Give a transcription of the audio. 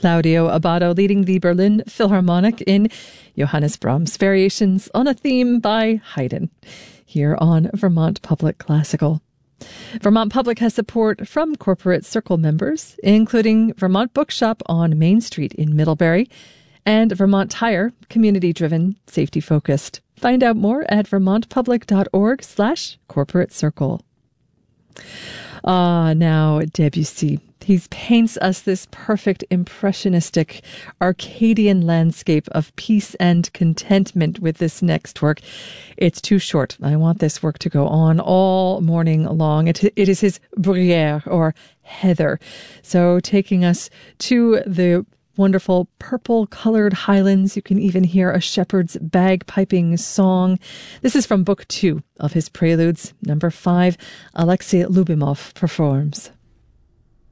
Claudio Abbado leading the Berlin Philharmonic in Johannes Brahms' Variations on a Theme by Haydn, here on Vermont Public Classical. Vermont Public has support from Corporate Circle members, including Vermont Bookshop on Main Street in Middlebury, and Vermont Tire, community-driven, safety-focused. Find out more at vermontpublic.org/corporate circle. Now Debussy. He paints us this perfect impressionistic Arcadian landscape of peace and contentment with this next work. It's too short. I want this work to go on all morning long. It is his Bruyère, or Heather. So taking us to the wonderful purple-colored highlands. You can even hear a shepherd's bagpiping song. This is from Book 2 of his Preludes. Number 5, Alexei Lubimov performs.